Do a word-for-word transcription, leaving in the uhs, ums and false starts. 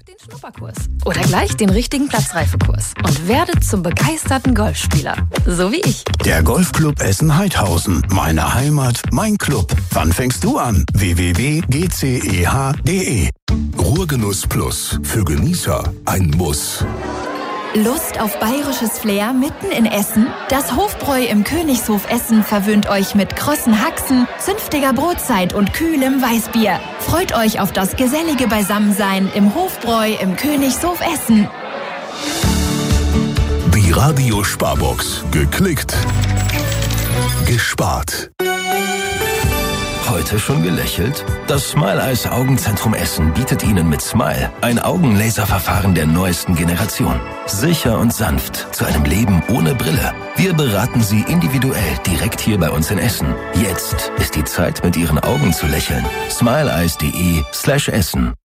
den Schnupperkurs oder gleich den richtigen Platzreifekurs und werdet zum begeisterten Golfspieler. So wie ich. Der Golfclub Essen-Heidhausen. Meine Heimat, mein Club. Wann fängst du an? w w w punkt g c e h punkt d e Ruhrgenuss Plus. Für Genießer ein Muss. Lust auf bayerisches Flair mitten in Essen? Das Hofbräu im Königshof Essen verwöhnt euch mit krossen Haxen, zünftiger Brotzeit und kühlem Weißbier. Freut euch auf das gesellige Beisammensein im Hofbräu im Königshof Essen. Die Radio Sparbox. Geklickt. Gespart. Heute schon gelächelt? Das Smile Eyes Augenzentrum Essen bietet Ihnen mit Smile ein Augenlaserverfahren der neuesten Generation. Sicher und sanft zu einem Leben ohne Brille. Wir beraten Sie individuell direkt hier bei uns in Essen. Jetzt ist die Zeit, mit Ihren Augen zu lächeln. smileeyes punkt de slash Essen